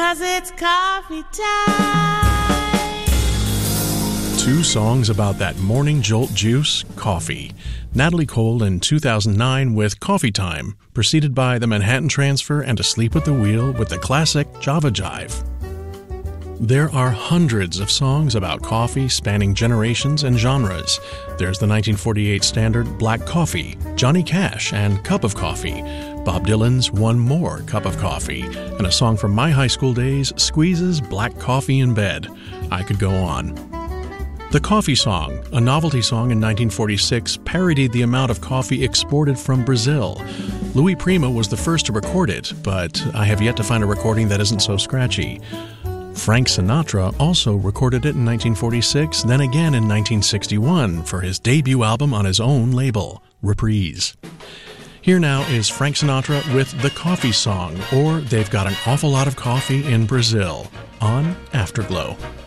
'cause it's coffee time. Two songs about that morning jolt juice, coffee. Natalie Cole in 2009 with Coffee Time, preceded by the Manhattan Transfer and Asleep at the Wheel with the classic Java Jive. There are hundreds of songs about coffee spanning generations and genres. There's the 1948 standard Black Coffee, Johnny Cash and Cup of Coffee, Bob Dylan's One More Cup of Coffee, and a song from my high school days, Squeeze's Black Coffee in Bed. I could go on. The Coffee Song, a novelty song in 1946, parodied the amount of coffee exported from Brazil. Louis Prima was the first to record it, but I have yet to find a recording that isn't so scratchy. Frank Sinatra also recorded it in 1946, then again in 1961 for his debut album on his own label, Reprise. Here now is Frank Sinatra with The Coffee Song, or They've Got an Awful Lot of Coffee in Brazil, on Afterglow.